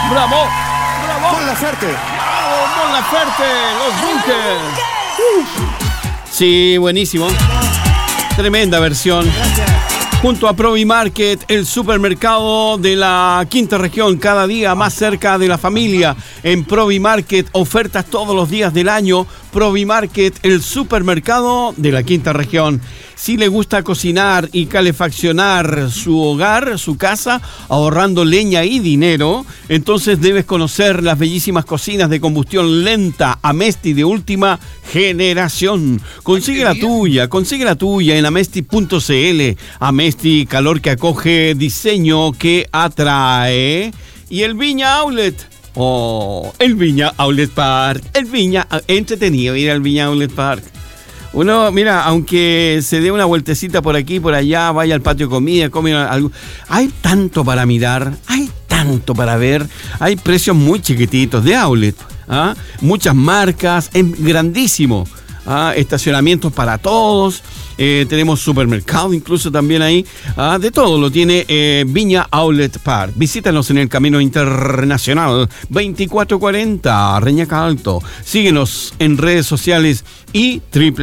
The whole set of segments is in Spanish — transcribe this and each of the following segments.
¡Bravo! ¡Bravo! ¡Mon Laferte! ¡Bravo, Mon Laferte! ¡Los Bunkers! Sí, buenísimo. Tremenda versión. Gracias. Junto a Provimarket, el supermercado de la quinta región, cada día más cerca de la familia. En Provimarket, ofertas todos los días del año. Provimarket, el supermercado de la quinta región. Si le gusta cocinar y calefaccionar su hogar, su casa, ahorrando leña y dinero, entonces debes conocer las bellísimas cocinas de combustión lenta Amesti de última generación. Consigue la tuya en amesti.cl. Amesti, calor que acoge, diseño que atrae. Y el Viña Outlet. Oh, el Viña Outlet Park. El Viña, entretenido ir al Viña Outlet Park. Uno, mira, aunque se dé una vueltecita por aquí, por allá, vaya al patio de comida, come algo. Hay tanto para mirar, hay tanto para ver. Hay precios muy chiquititos de outlet. ¿Ah? Muchas marcas, es grandísimo. ¿Ah? Estacionamientos para todos. Tenemos supermercado incluso también ahí. De todo lo tiene Viña Outlet Park. Visítanos en el Camino Internacional 2440 Reñaca Alto. Síguenos en redes sociales y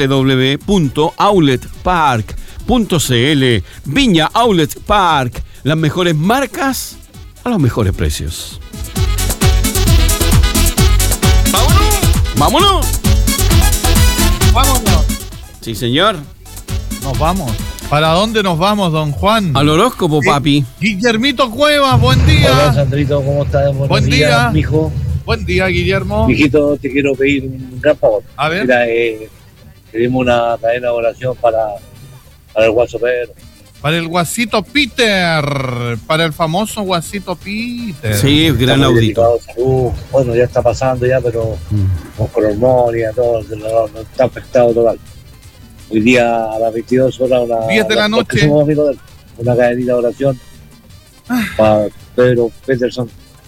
www.outletpark.cl. Viña Outlet Park. Las mejores marcas a los mejores precios. ¡Vámonos! ¡Vámonos! Sí, señor. Nos vamos. ¿Para dónde nos vamos, don Juan? Al horóscopo, papi. Guillermito Cuevas, buen día. Hola, Sandrito, ¿cómo estás? Buen día, mijo. Buen día, Guillermo. Mijito, te quiero pedir un gran favor. A ver. Mira, pedimos una cadena de oración para el Guaso Pedro. Para el Guasito Peter. Para el famoso Guasito Peter. Sí, gran audito. Bueno, ya está pasando ya, pero con hormonia, todo, no está afectado total. Hoy día a las 22 horas, 10 de la noche. Somos amigos de él, una cadenita de oración para Pedro Peterson,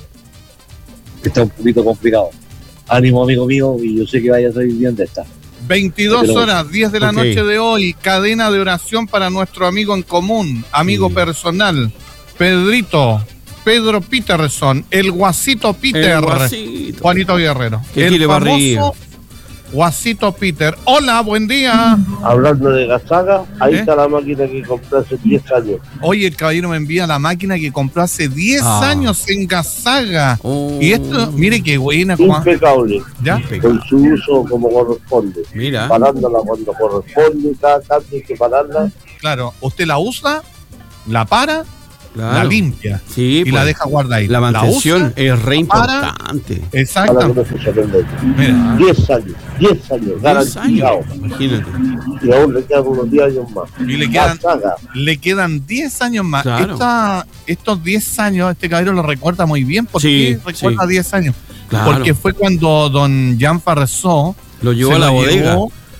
que está un poquito complicado. Ánimo, amigo mío, y yo sé que vaya a salir bien de esta. 22 horas, 10 de la noche de hoy, cadena de oración para nuestro amigo en común, amigo personal, Pedro Peterson, el Guasito Peter, Juanito Guerrero. El famoso Guasito Peter. Hola, buen día. Hablando de Gazaga, ahí está la máquina que compré hace 10 años. Oye, el caballero me envía la máquina que compró hace 10 años en Gazaga. Y esto, mire qué buena. Impecable. ¿Ya? Con su uso como corresponde. Mira. Parándola cuando corresponde, cada tanto hay que pararla. Claro, usted la usa, la para, la limpia y la deja guardada ahí. La mantención usa, es re importante. Exacto. Mira. 10 años, garantizado. Imagínate. Y aún le quedan unos 10 años más. Y le quedan 10 años más. Claro. Estos 10 años, este caballero lo recuerda muy bien. porque recuerda 10 años? Claro. Porque fue cuando don Jean Farreau lo llevó a la bodega.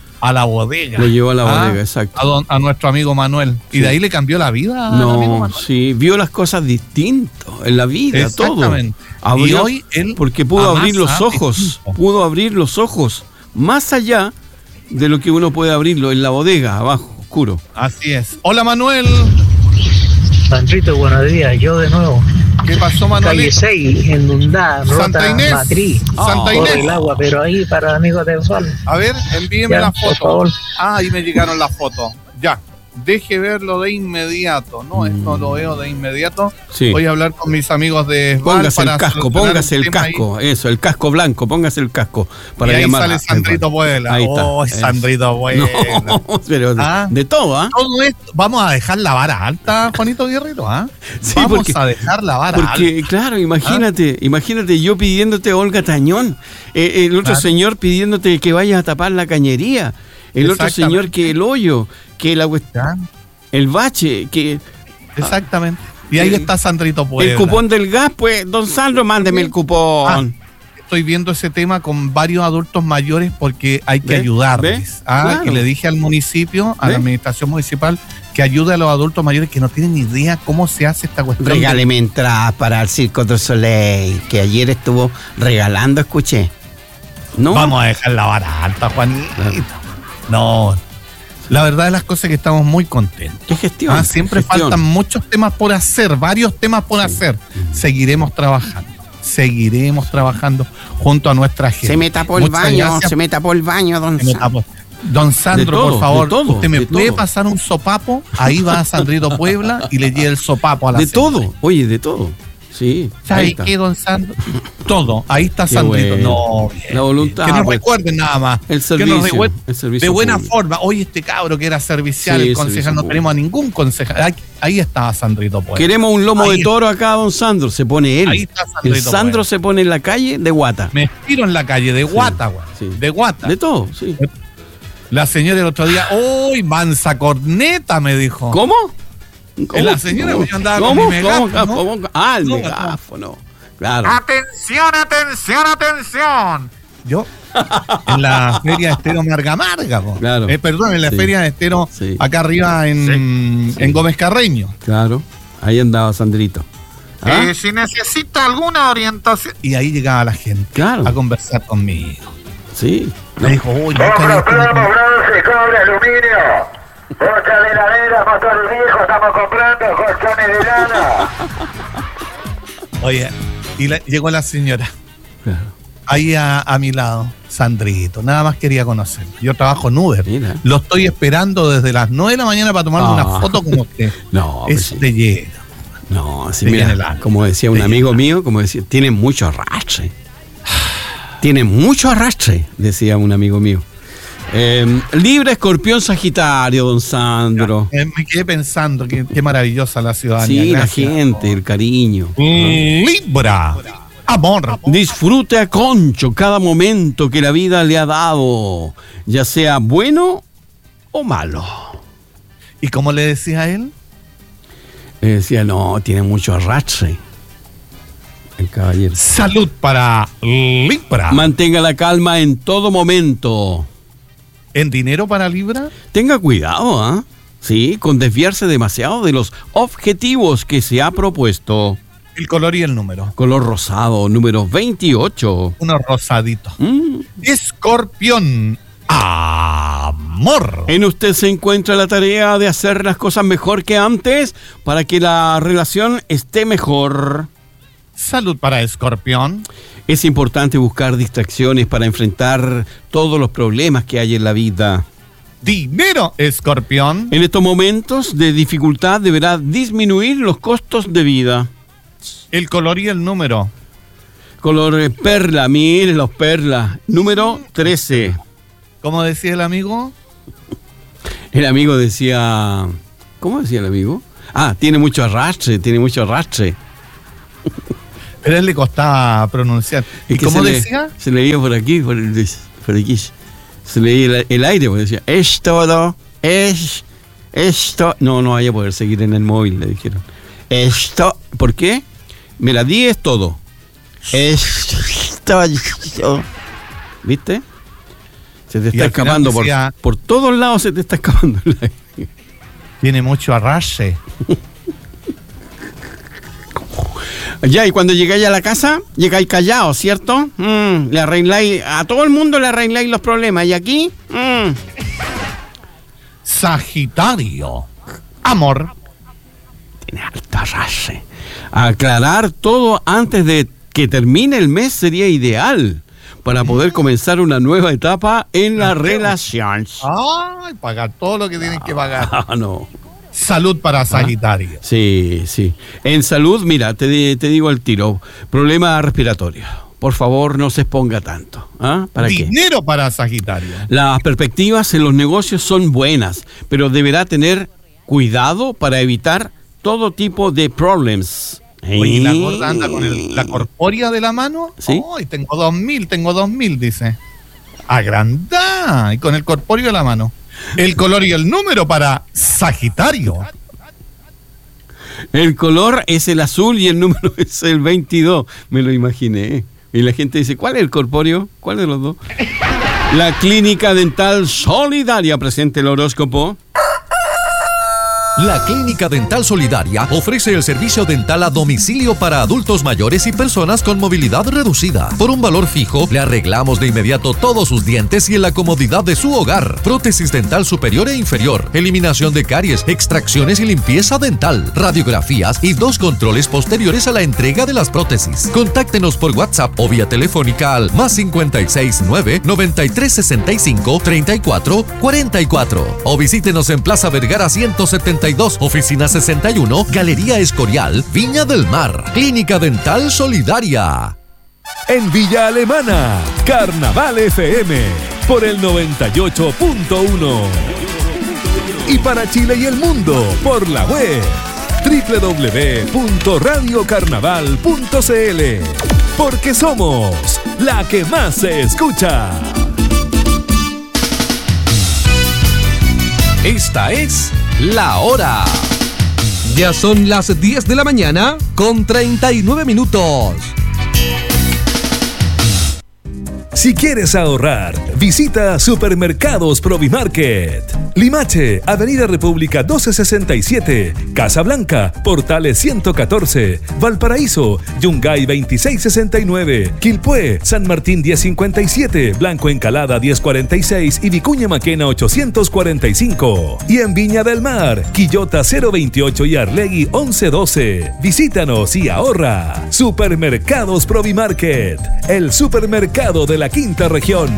Lo llevó a la bodega, exacto. A nuestro amigo Manuel. Y de ahí le cambió la vida. No, sí, vio las cosas distintas en la vida, todo. Y hoy él porque pudo abrir los ojos, más allá de lo que uno puede abrirlo en la bodega, abajo, oscuro. Así es. Hola, Manuel. Sandrito, buenos días, yo de nuevo. ¿Qué pasó, Manuel? Calle 6, inundada, Santa Inés. Matriz. Santa Inés. Por el agua, pero ahí para amigos de Sol. A ver, envíeme la foto. Por favor. Ahí me llegaron las fotos. Ya. Deje verlo de inmediato. No, esto lo veo de inmediato. Sí. Voy a hablar con mis amigos de Póngase el casco, eso, el casco blanco, póngase el casco. Para y ahí llamar sale Sandrito Puebla. Ahí está. Sandrito Puebla. No, pero de todo, ¿ah? Todo esto, vamos a dejar la vara alta, Juanito Guerrero, ¿ah? Sí, vamos a dejar la vara alta. Porque, claro, imagínate yo pidiéndote Olga Tañón, el otro señor pidiéndote que vayas a tapar la cañería, el otro señor que el hoyo, que el bache, que... Exactamente. Y ahí está Sandrito Puebla. El cupón del gas, pues, don Sandro, mándeme el cupón. Estoy viendo ese tema con varios adultos mayores porque hay que ayudarles. Claro. Que le dije al municipio, a la administración municipal, que ayude a los adultos mayores que no tienen ni idea cómo se hace esta cuestión. Regáleme entradas para el Circo du Soleil, que ayer estuvo regalando, escuché. ¿No? Vamos a dejar la vara alta, Juanito. No. La verdad de las cosas es que estamos muy contentos. ¿Qué gestión? Siempre faltan muchos temas por hacer, varios temas por hacer. Seguiremos trabajando. seguiremos trabajando junto a nuestra gente. Se me tapó el baño, don Sandro. Don Sandro, todo, por favor, todo, ¿usted me puede todo. pasar un sopapo? Ahí va Sandrito Puebla y le lleva el sopapo a la De señora. todo, oye, de todo. Sí. ahí ¿Sabe está. qué, don Sandro? Todo. Ahí está Qué Sandrito. bueno. No, bien, La voluntad, que nos pues. recuerden nada más. El Que servicio, nos recuerden el servicio de buena público. forma. Oye, este cabro que era servicial, Sí, el servicio concejal, no público. tenemos a ningún concejal. Ahí estaba Sandrito Puebla. Queremos un lomo Ahí de toro acá, don Sandro. Se pone él. Ahí está Sandrito El Sandro Puebla. se pone en la calle de guata. Me estiro en la calle de guata, güey. sí. De guata. De todo, sí. La señora el otro día, ¡uy, mansa corneta! Me dijo. ¿Cómo? La señora que yo andaba ¿Cómo? con mi megáfono. ¿Cómo? Ah, el No, megáfono. Claro. ¡Atención, atención, atención! Yo, en la feria de Estero Marga, po. Claro. Perdón, en la Sí. feria de Estero, Sí. acá arriba en Gómez Carreño. Claro. Ahí andaba Sandrito. ¿Ah? Si necesita alguna orientación. Y ahí llegaba la gente Claro. a conversar conmigo. Sí. Me dijo, uy, nunca Compra había plomo, tenido- bronce, cobre, aluminio. Bocha de heladera, motor viejo, estamos comprando colchones de lana. Oye, y llegó la señora. Claro. Ahí a mi lado, Sandrito, nada más quería conocer. Yo trabajo en Uber. Mira. Lo estoy esperando desde las 9 de la mañana para tomarme una foto con usted. No, pues Es sí. de lleno. No, sí, Te mira, llena el alma. como decía un Te amigo mío, como decía, tiene mucho arrastre. Tiene mucho arrastre, decía un amigo mío. Libra, Escorpión, Sagitario, don Sandro. Me quedé pensando qué maravillosa la ciudadanía. Sí, la Gracias. gente, el cariño. Libra. Amor. Disfrute a concho cada momento que la vida le ha dado, ya sea bueno o malo. ¿Y cómo le decía a él? Decía, no, tiene mucho arrastre. El caballero. Salud para Libra. Mantenga la calma en todo momento. ¿En dinero para Libra? Tenga cuidado, ¿ah? Sí, con desviarse demasiado de los objetivos que se ha propuesto. El color y el número. Color rosado, número 28. Uno rosadito. Mm. Escorpión. Amor. En usted se encuentra la tarea de hacer las cosas mejor que antes para que la relación esté mejor. Salud para Escorpión. Es importante buscar distracciones para enfrentar todos los problemas que hay en la vida. Dinero, Escorpión. En estos momentos de dificultad deberá disminuir los costos de vida. El color y el número. Color perla, miren los perlas. Número 13. ¿Cómo decía el amigo? El amigo decía... ¿Cómo decía el amigo? Ah, tiene mucho arrastre, tiene mucho arrastre. Pero a él le costaba pronunciar. ¿Y Es que cómo se decía? se leía por aquí, por aquí. Se leía el aire, porque decía, es todo, es esto. No vaya a poder seguir en el móvil, le dijeron. Esto, ¿por qué? Me la di es todo. Esto. ¿Viste? Se te Y está al final escapando decía- por todos lados, se te está escapando el aire. Tiene mucho arrastre. Ya, y cuando llegáis a la casa, llegáis callados, ¿cierto? Le arregláis, a todo el mundo le arregláis los problemas. Y aquí, Sagitario. Amor. tiene alta arrastre. Aclarar todo antes de que termine el mes sería ideal para poder comenzar una nueva etapa en la relación. Ay, pagar todo lo que tienen que pagar. Ah, no. Salud para Sagitario. Sí, sí. En salud, mira, te digo al tiro, problema respiratorio. Por favor, no se exponga tanto. ¿Ah? ¿Para qué? Dinero para Sagitario. Las perspectivas en los negocios son buenas, pero deberá tener cuidado para evitar todo tipo de problemas. Oye, ¿y la gorda anda con la corpórea de la mano? Sí. Ay, tengo 2000, dice. Agrandá. Y con el corpóreo de la mano. El color y el número para Sagitario. El color es el azul y el número es el 22. Me lo imaginé. Y la gente dice, ¿cuál es el corpóreo? ¿Cuál de los dos? La Clínica Dental Solidaria presenta el horóscopo. La Clínica Dental Solidaria ofrece el servicio dental a domicilio para adultos mayores y personas con movilidad reducida. Por un valor fijo, le arreglamos de inmediato todos sus dientes y en la comodidad de su hogar. Prótesis dental superior e inferior, eliminación de caries, extracciones y limpieza dental, radiografías y 2 controles posteriores a la entrega de las prótesis. Contáctenos por WhatsApp o vía telefónica al +56 9 93 65 34 44 o visítenos en Plaza Vergara 172, Oficina 61, Galería Escorial, Viña del Mar. Clínica Dental Solidaria. En Villa Alemana, Carnaval FM por el 98.1 y para Chile y el mundo por la web www.radiocarnaval.cl, porque somos la que más se escucha. Esta es La Hora. Ya son las 10 de la mañana con 39 minutos. Si quieres ahorrar, visita Supermercados Provimarket. Limache, Avenida República 1267, Casablanca, Portales 114, Valparaíso, Yungay 2669, Quilpué, San Martín 1057, Blanco Encalada 1046 y Vicuña Maquena 845. Y en Viña del Mar, Quillota 028 y Arlegui 1112. Visítanos y ahorra. Supermercados Provimarket, el supermercado de la Quinta Región.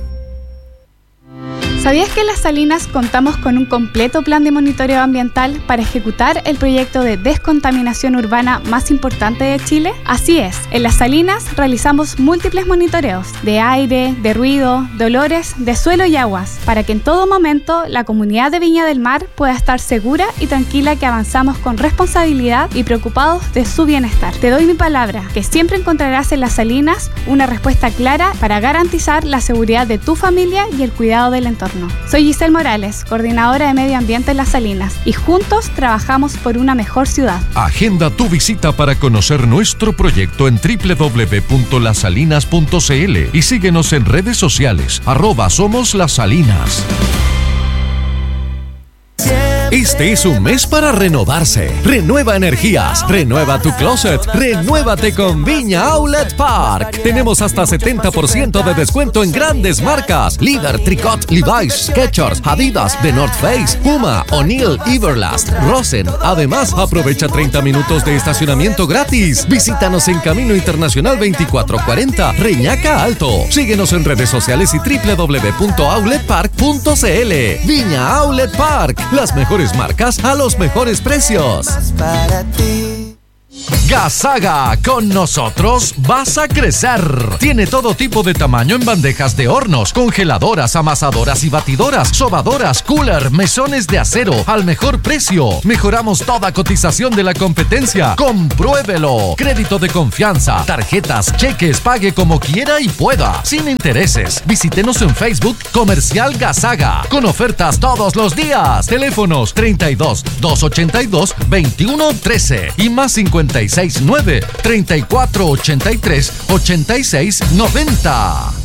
¿Sabías que en Las Salinas contamos con un completo plan de monitoreo ambiental para ejecutar el proyecto de descontaminación urbana más importante de Chile? Así es, en Las Salinas realizamos múltiples monitoreos de aire, de ruido, de olores, de suelo y aguas, para que en todo momento la comunidad de Viña del Mar pueda estar segura y tranquila que avanzamos con responsabilidad y preocupados de su bienestar. Te doy mi palabra, que siempre encontrarás en Las Salinas una respuesta clara para garantizar la seguridad de tu familia y el cuidado del entorno. Soy Giselle Morales, coordinadora de Medio Ambiente en Las Salinas, y juntos trabajamos por una mejor ciudad. Agenda tu visita para conocer nuestro proyecto en www.lasalinas.cl y síguenos en redes sociales, @SomosLasSalinas. Este es un mes para renovarse. Renueva energías, renueva tu closet, renuévate con Viña Outlet Park. Tenemos hasta 70% de descuento en grandes marcas: Líder, Tricot, Levi's, Skechers, Adidas, The North Face, Puma, O'Neill, Everlast, Rosen. Además, aprovecha 30 minutos de estacionamiento gratis. Visítanos en Camino Internacional 2440, Reñaca Alto. Síguenos en redes sociales y www.outletpark.cl. Viña Outlet Park, las mejores marcas a los mejores precios. Gasaga, con nosotros vas a crecer. Tiene todo tipo de tamaño en bandejas de hornos, congeladoras, amasadoras y batidoras, sobadoras, cooler, mesones de acero al mejor precio. Mejoramos toda cotización de la competencia. Compruébelo. Crédito de confianza, tarjetas, cheques, pague como quiera y pueda, sin intereses. Visítenos en Facebook Comercial Gasaga, con ofertas todos los días. Teléfonos 32 282 2113 y más 56 9 34 83 86 90.